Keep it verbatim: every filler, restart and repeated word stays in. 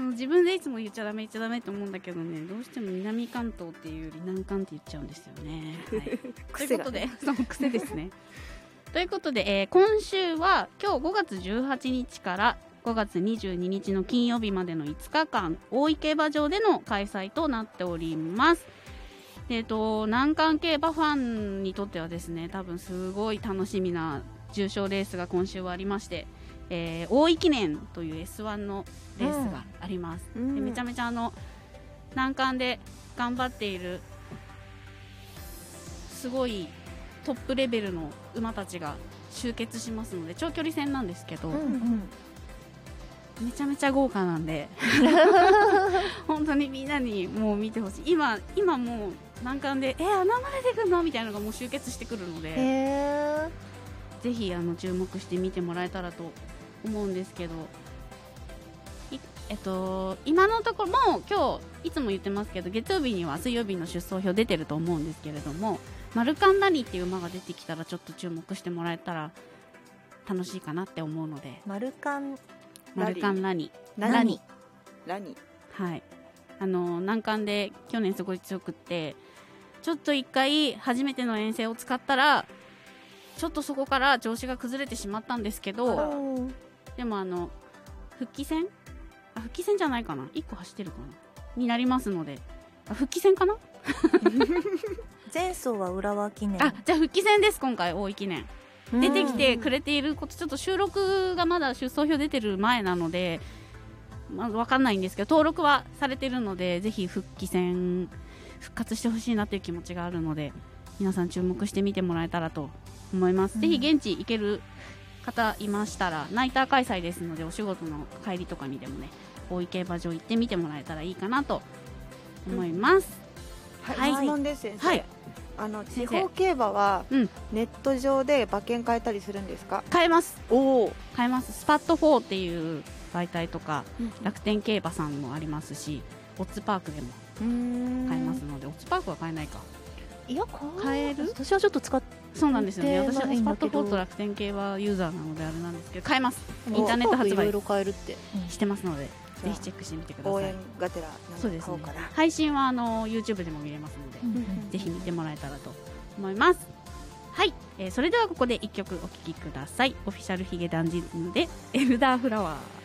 その自分でいつも言っちゃダメ言っちゃダメと思うんだけどね、どうしても南関東っていうより南関って言っちゃうんですよね、はい、ということでその癖ですねということで、えー、今週は今日ごがつじゅうはちにちからごがつにじゅうににちの金曜日までのいつかかん、大井競馬場での開催となっております。で、えっと、南関競馬ファンにとってはですね、多分すごい楽しみな重賞レースが今週はありまして、えー、大井記念という エスワン のレースがあります、うん、でめちゃめちゃあの南関で頑張っているすごいトップレベルの馬たちが集結しますので、長距離戦なんですけど、うんうん、めちゃめちゃ豪華なんで本当にみんなにもう見てほしい。今今もう南関でえ穴まで出てくるのみたいなのがもう集結してくるので、へぜひあの注目して見てもらえたらと思うんですけど、えっと、今のところもう今日いつも言ってますけど、月曜日には水曜日の出走表出てると思うんですけれども、マルカンラニーっていう馬が出てきたらちょっと注目してもらえたら楽しいかなって思うので。 マルカンマルカンラニーラニラニはい、あの南関で去年すごい強くって、ちょっと一回初めての遠征を使ったらちょっとそこから調子が崩れてしまったんですけど、でもあの復帰戦あ復帰戦じゃないかな、いっこ走ってるかなになりますので、あ復帰戦かな前走は浦和記念、 あじゃあ復帰戦です。今回大井記念出てきてくれていること、ちょっと収録がまだ出走表出てる前なので、まあ、分かんないんですけど登録はされてるので、ぜひ復帰戦復活してほしいなという気持ちがあるので、皆さん注目してみてもらえたらと思います、うん、ぜひ現地行ける方いましたらナイター開催ですので、お仕事の帰りとかにでもね大井競馬場行ってみてもらえたらいいかなと思います、 うん、はい、質問です先生、はい、あの地方競馬はネット上で馬券買えたりするんですか？ 買えます。 おー買えます。スパットフォーっていう媒体とか、うん、楽天競馬さんもありますし、オッズパークでも買えますので、オッズパークは買えないか、 いや買える。 私はちょっと使ってそうなんですよね。私はスパットフォーと楽天競馬ユーザーなのであれなんですけど、買えます。インターネット発売いろいろ買えるってしてますので、ぜひチェックしてみてください。 応援がてらそうですね、配信はあの YouTube でも見れますので、うんうん、ぜひ見てもらえたらと思います。はい、えー、それではここでいっきょくお聴きください。オフィシャルヒゲダンジズムでエルダーフラワー。